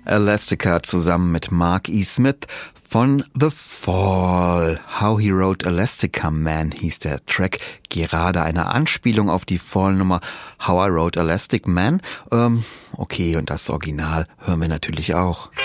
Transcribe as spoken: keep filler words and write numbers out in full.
Elastica zusammen mit Mark E. Smith von The Fall. How He Wrote Elastica Man hieß der Track. Gerade eine Anspielung auf die Fall-Nummer How I Wrote Elastic Man. Ähm, okay, und das Original hören wir natürlich auch.